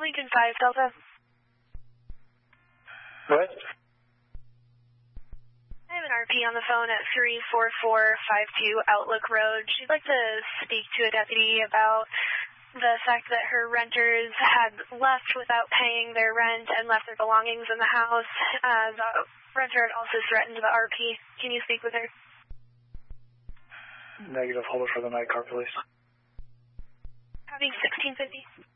Lincoln 5 Delta. What? I have an RP on the phone at 34452 Outlook Road. She'd like to speak to a deputy about the fact that her renters had left without paying their rent and left their belongings in the house. The renter had also threatened the RP. Can you speak with her? Negative. Hold it for the night car, please. Having 1650.